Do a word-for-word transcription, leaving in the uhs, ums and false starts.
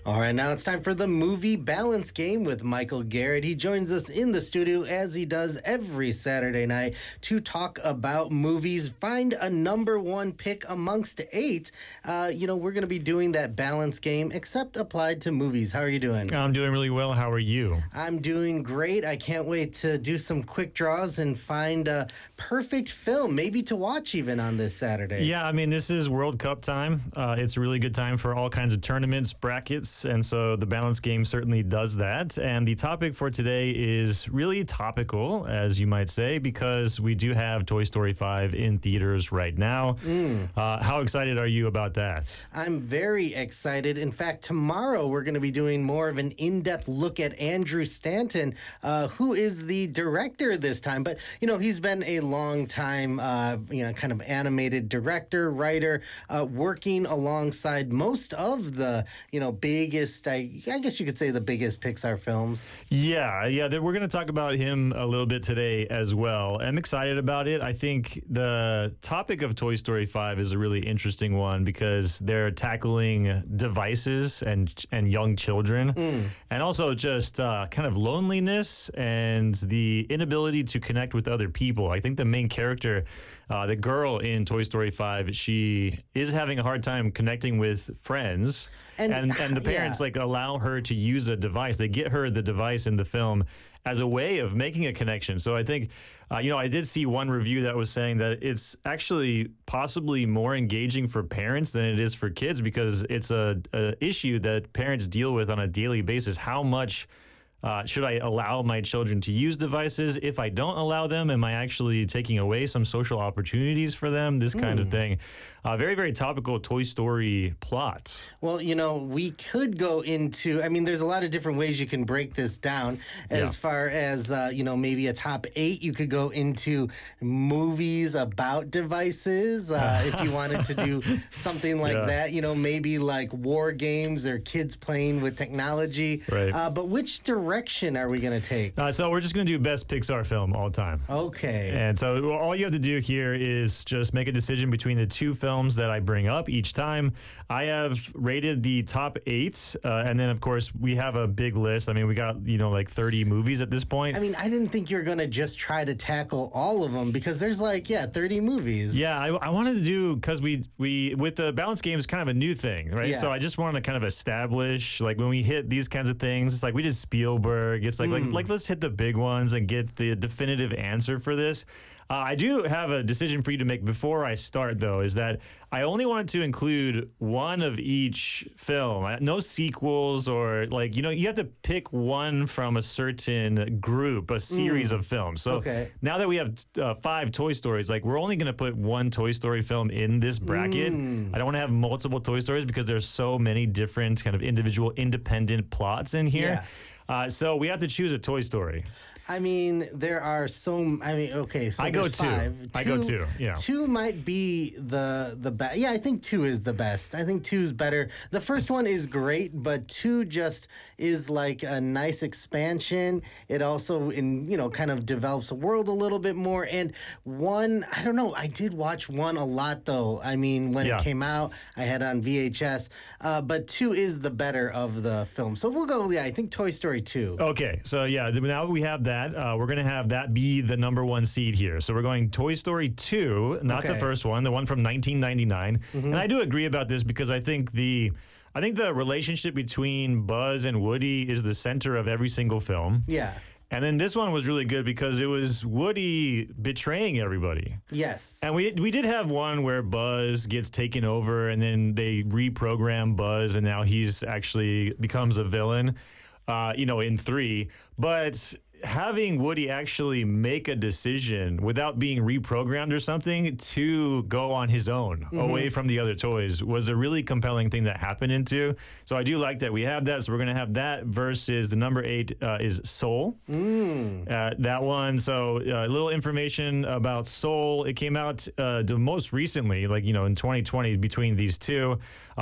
All right, now it's time for the movie balance game with Michael Garrett. He joins us in the studio as he does every Saturday night to talk about movies, find a number one pick amongst eight. Uh, you know, we're going to be doing that balance game, except applied to movies. How are you doing? I'm doing really well. How are you? I'm doing great. I can't wait to do some quick draws and find a perfect film, maybe to watch even on this Saturday. Yeah, I mean, this is World Cup time. Uh, it's a really good time for all kinds of tournaments, brackets, and so the balance game certainly does that. And the topic for today is really topical, as you might say, because we do have Toy Story five in theaters right now. Mm. Uh, how excited are you about that? I'm very excited. In fact, tomorrow we're going to be doing more of an in-depth look at Andrew Stanton, uh, who is the director this time. But, you know, he's been a long time, uh, you know, kind of animated director, writer, uh, working alongside most of the, you know, biggest, I, I guess you could say the biggest Pixar films. Yeah, yeah, we're going to talk about him a little bit today as well. I'm excited about it. I think the topic of Toy Story five is a really interesting one because they're tackling devices and and young children, mm. and also just uh, kind of loneliness and the inability to connect with other people. I think the main character, uh, the girl in Toy Story five, she is having a hard time connecting with friends, and and, and the parents yeah. like allow her to use a device. They get her the device in the film as a way of making a connection. So I think, uh, you know, I did see one review that was saying that it's actually possibly more engaging for parents than it is for kids because it's a, a issue that parents deal with on a daily basis. How much Uh, should I allow my children to use devices? If I don't allow them, am I actually taking away some social opportunities for them? This kind mm. of thing. Uh, very, very topical Toy Story plot. Well, you know, we could go into, I mean, there's a lot of different ways you can break this down as yeah. far as, uh, you know, maybe a top eight. You could go into movies about devices uh, if you wanted to do something like yeah. that, you know, maybe like war games or kids playing with technology. Right. Uh, but which direction direction are we going to take? Uh, so we're just going to do best Pixar film all time. Okay. And so all you have to do here is just make a decision between the two films that I bring up each time. I have rated the top eight, uh, and then of course we have a big list. I mean, we got, you know, like thirty movies at this point. I mean, I didn't think you were going to just try to tackle all of them because there's like, yeah, thirty movies. Yeah, I, I wanted to do, because we, we, with the balance game is kind of a new thing, right? Yeah. So I just wanted to kind of establish, like when we hit these kinds of things, it's like we did Spielberg. It's like, mm. like, like, let's hit the big ones and get the definitive answer for this. Uh, I do have a decision for you to make before I start, though, is that I only wanted to include one of each film. No sequels or, like, you know, you have to pick one from a certain group, a series mm. of films. So okay. now that we have uh, five Toy Stories, like, we're only going to put one Toy Story film in this bracket. Mm. I don't want to have multiple Toy Stories because there's so many different kind of individual independent plots in here. Yeah. Uh, so we have to choose a Toy Story. I mean, there are so. I mean, okay, so I go two. Five. two. I go two. Yeah, two might be the the best. Yeah, I think two is the best. I think two is better. The first one is great, but two just is like a nice expansion. It also, in you know, kind of develops a world a little bit more. And one, I don't know. I did watch one a lot though. I mean, when yeah. it came out, I had it on V H S. Uh, but two is the better of the film. So we'll go. Yeah, I think Toy Story two. Okay, so yeah, now we have that. Uh, we're going to have that be the number one seed here. So we're going Toy Story two, not okay. the first one, the one from nineteen ninety-nine. Mm-hmm. And I do agree about this because I think the I think the relationship between Buzz and Woody is the center of every single film. Yeah. And then this one was really good because it was Woody betraying everybody. Yes. And we we did have one where Buzz gets taken over and then they reprogram Buzz and now he's actually becomes a villain, uh, you know, in three. But having Woody actually make a decision without being reprogrammed or something to go on his own mm-hmm. away from the other toys was a really compelling thing that happened in two. So I do like that we have that. So we're going to have that versus the number eight uh, is Soul. Mm. Uh, that one. So uh, a little information about Soul. It came out uh, the most recently, like, you know, in twenty twenty between these two. Uh,